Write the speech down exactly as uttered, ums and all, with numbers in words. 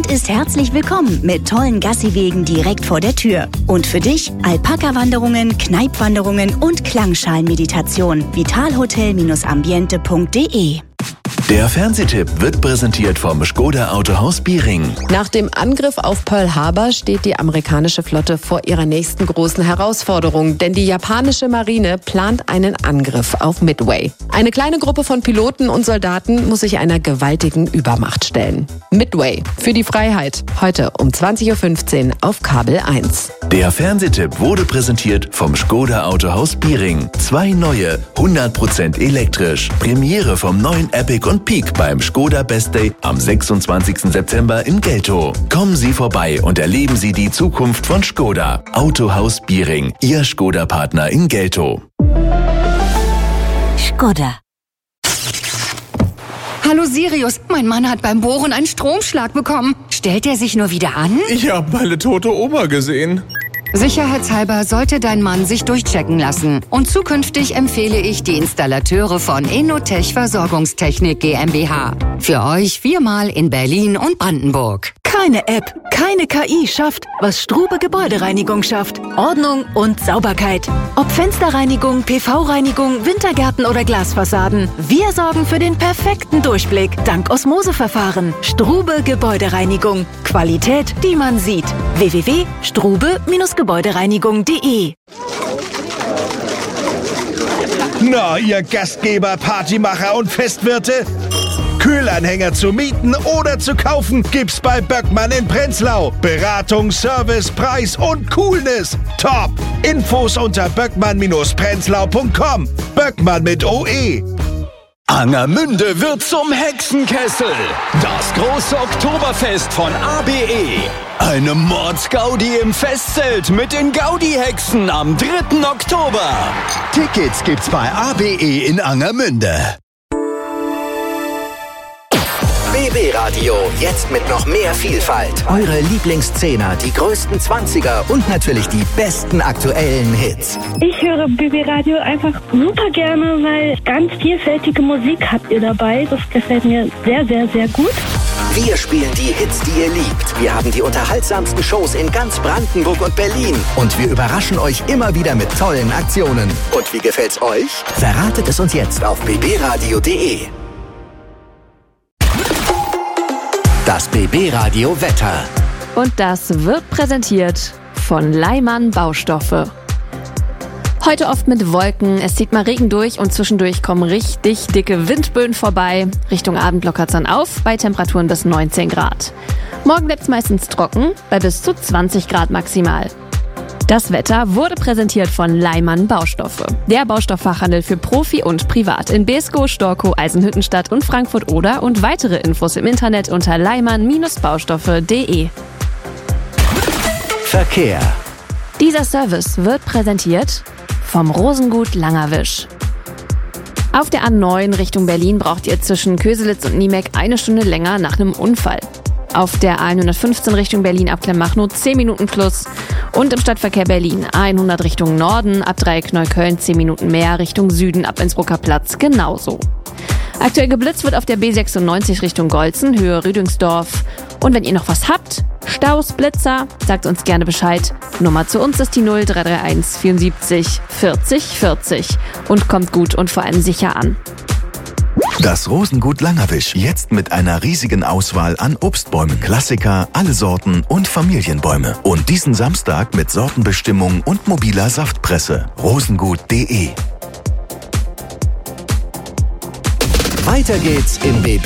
Kind ist herzlich willkommen mit tollen Gassiwegen direkt vor der Tür. Und für dich Alpaka-Wanderungen, Kneipwanderungen und Klangschalen-Meditation. vitalhotel ambiente punkt de. Der Fernsehtipp wird präsentiert vom Škoda Autohaus Biering. Nach dem Angriff auf Pearl Harbor steht die amerikanische Flotte vor ihrer nächsten großen Herausforderung, denn die japanische Marine plant einen Angriff auf Midway. Eine kleine Gruppe von Piloten und Soldaten muss sich einer gewaltigen Übermacht stellen. Midway für die Freiheit. Heute um zwanzig Uhr fünfzehn auf Kabel eins. Der Fernsehtipp wurde präsentiert vom Škoda Autohaus Biering. Zwei neue, hundert Prozent elektrisch. Premiere vom neuen Epic und Peak beim Škoda Best Day am sechsundzwanzigsten September in Geltow. Kommen Sie vorbei und erleben Sie die Zukunft von Škoda. Autohaus Biering, Ihr Škoda-Partner in Geltow. Škoda. Hallo Sirius, mein Mann hat beim Bohren einen Stromschlag bekommen. Stellt er sich nur wieder an? Ich habe meine tote Oma gesehen. Sicherheitshalber sollte dein Mann sich durchchecken lassen. Und zukünftig empfehle ich die Installateure von Innotech Versorgungstechnik GmbH. Für euch viermal in Berlin und Brandenburg. Keine App, keine K I schafft, was Strube Gebäudereinigung schafft. Ordnung und Sauberkeit. Ob Fensterreinigung, P V-Reinigung, Wintergärten oder Glasfassaden. Wir sorgen für den perfekten Durchblick. Dank Osmoseverfahren. Strube Gebäudereinigung. Qualität, die man sieht. w w w punkt strube gebäudereinigung punkt de. Na, ihr Gastgeber, Partymacher und Festwirte? Kühlanhänger zu mieten oder zu kaufen gibt's bei Böckmann in Prenzlau. Beratung, Service, Preis und Coolness. Top! Infos unter böckmann prenzlau punkt com. Böckmann mit O E. Angermünde wird zum Hexenkessel. Das große Oktoberfest von A B E. Eine Mordsgaudi im Festzelt mit den Gaudi-Hexen am dritten Oktober. Tickets gibt's bei A B E in Angermünde. B B-Radio, jetzt mit noch mehr Vielfalt. Eure Lieblingszehner, die größten Zwanziger und natürlich die besten aktuellen Hits. Ich höre B B-Radio einfach super gerne, weil ganz vielfältige Musik habt ihr dabei. Das gefällt mir sehr, sehr, sehr gut. Wir spielen die Hits, die ihr liebt. Wir haben die unterhaltsamsten Shows in ganz Brandenburg und Berlin. Und wir überraschen euch immer wieder mit tollen Aktionen. Und wie gefällt's euch? Verratet es uns jetzt auf b b radio punkt de. Das B B-Radio Wetter. Und das wird präsentiert von Leimann Baustoffe. Heute oft mit Wolken, es zieht mal Regen durch und zwischendurch kommen richtig dicke Windböen vorbei. Richtung Abend lockert es dann auf, bei Temperaturen bis neunzehn Grad. Morgen bleibt es meistens trocken, bei bis zu zwanzig Grad maximal. Das Wetter wurde präsentiert von Leimann Baustoffe. Der Baustoffachhandel für Profi und Privat in Beeskow, Storkow, Eisenhüttenstadt und Frankfurt-Oder und weitere Infos im Internet unter leimann baustoffe punkt de. Verkehr. Dieser Service wird präsentiert vom Rosengut Langerwisch. Auf der A neun Richtung Berlin braucht ihr zwischen Köselitz und Niemek eine Stunde länger nach einem Unfall. Auf der A hundertfünfzehn Richtung Berlin ab Klemmachnow zehn Minuten plus. Und im Stadtverkehr Berlin A hundert Richtung Norden ab Dreieck Neukölln zehn Minuten mehr, Richtung Süden ab Innsbrucker Platz genauso. Aktuell geblitzt wird auf der B sechsundneunzig Richtung Golzen, Höhe Rüdingsdorf. Und wenn ihr noch was habt, Staus, Blitzer, sagt uns gerne Bescheid. Nummer zu uns ist die null drei drei eins vierundsiebzig vierzig vierzig und kommt gut und vor allem sicher an. Das Rosengut Langerwisch, jetzt mit einer riesigen Auswahl an Obstbäumen. Klassiker, alle Sorten und Familienbäume. Und diesen Samstag mit Sortenbestimmung und mobiler Saftpresse. rosengut punkt de. Weiter geht's im B B